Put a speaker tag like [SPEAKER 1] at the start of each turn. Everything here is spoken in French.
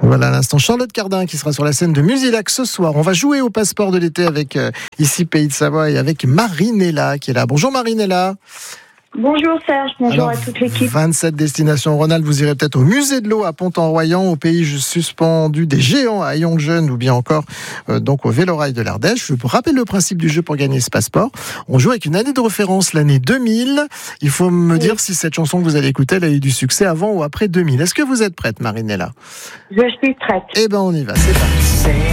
[SPEAKER 1] Voilà à l'instant Charlotte Cardin qui sera sur la scène de Musilac ce soir. On va jouer au passeport de l'été avec ici Pays de Savoie et avec Marinella qui est là. Bonjour Marinella.
[SPEAKER 2] Bonjour Serge, bonjour à toute l'équipe.
[SPEAKER 1] 27 destinations Rhône-Alpes, vous irez peut-être au musée de l'eau à Pont-en-Royan, au pays suspendu des géants à Yonge-Jeune ou bien encore donc au Vélorail de l'Ardèche. Je vous rappelle le principe du jeu pour gagner ce passeport. On joue avec une année de référence, l'année 2000. Il faut me dire si cette chanson que vous allez écouter, elle a eu du succès avant ou après 2000. Est-ce que vous êtes prête Marinella ?
[SPEAKER 2] Je suis prête.
[SPEAKER 1] Eh ben on y va, c'est parti.